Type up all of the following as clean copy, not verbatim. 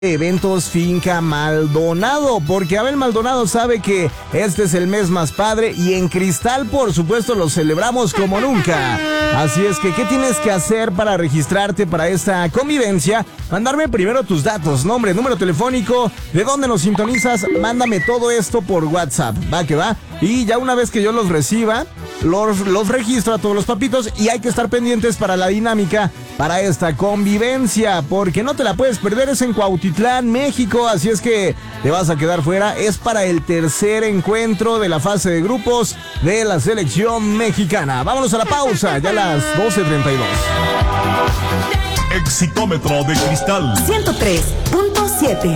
Eventos Finca Maldonado, porque Abel Maldonado sabe que este es el mes más padre y en Cristal, por supuesto, lo celebramos como nunca. Así es que, ¿qué tienes que hacer para registrarte para esta convivencia? Mandarme primero tus datos, nombre, número telefónico, de dónde nos sintonizas, mándame todo esto por WhatsApp, va que va. Y ya una vez que yo los reciba, los registro a todos los papitos y hay que estar pendientes para la dinámica para esta convivencia, porque no te la puedes perder, es en Cuautitlán, México, así es que te vas a quedar fuera. Es para el tercer encuentro de la fase de grupos de la selección mexicana. Vámonos a la pausa, ya a las 12:32. Exitómetro de Cristal 103.7.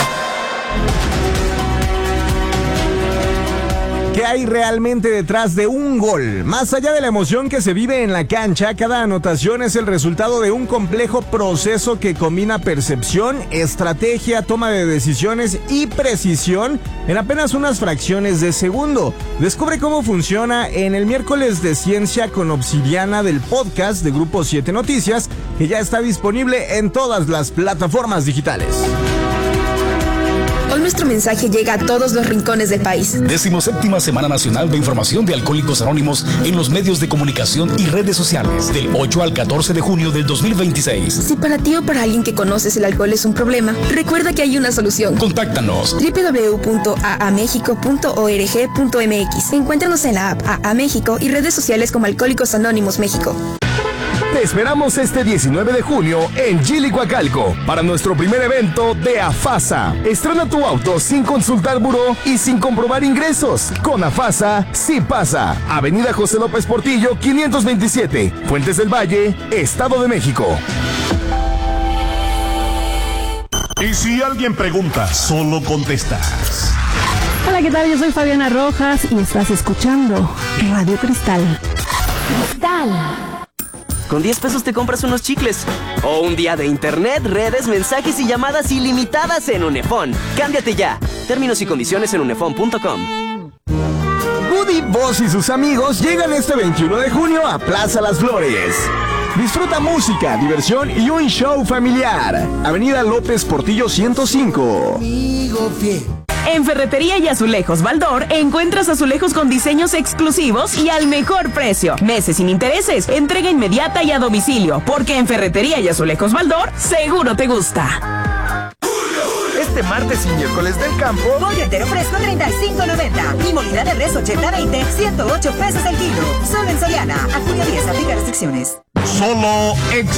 ¿Qué hay realmente detrás de un gol? Más allá de la emoción que se vive en la cancha, cada anotación es el resultado de un complejo proceso que combina percepción, estrategia, toma de decisiones y precisión en apenas unas fracciones de segundo. Descubre cómo funciona en el miércoles de Ciencia con Obsidiana del podcast de Grupo 7 Noticias, que ya está disponible en todas las plataformas digitales. Hoy nuestro mensaje llega a todos los rincones del país. 17ª Semana Nacional de Información de Alcohólicos Anónimos en los medios de comunicación y redes sociales, del 8 al 14 de junio del 2026. Si para ti o para alguien que conoces el alcohol es un problema, recuerda que hay una solución. Contáctanos. www.aamexico.org.mx. Encuéntranos en la app AA México y redes sociales como Alcohólicos Anónimos México. Te esperamos este 19 de junio en Jilicoacalco para nuestro primer evento de AFASA. Estrena tu auto sin consultar buró y sin comprobar ingresos. Con AFASA sí pasa. Avenida José López Portillo 527, Fuentes del Valle, Estado de México. Y si alguien pregunta, solo contestas. Hola, ¿qué tal? Yo soy Fabiana Rojas y estás escuchando Radio Cristal. Cristal. Con 10 pesos te compras unos chicles. O un día de internet, redes, mensajes y llamadas ilimitadas en Unefón. Cámbiate ya. Términos y condiciones en unefón.com. Woody Boss y sus amigos llegan este 21 de junio a Plaza Las Flores. Disfruta música, diversión y un show familiar. Avenida López Portillo 105. En Ferretería y Azulejos Baldor encuentras azulejos con diseños exclusivos y al mejor precio. Meses sin intereses, entrega inmediata y a domicilio, porque en Ferretería y Azulejos Baldor seguro te gusta. Este martes y miércoles del campo, pollo entero fresco $35.90 y molida de res 80-20, 108 pesos el kilo. Solo en Soriana. A junio 10 aplica restricciones. Solo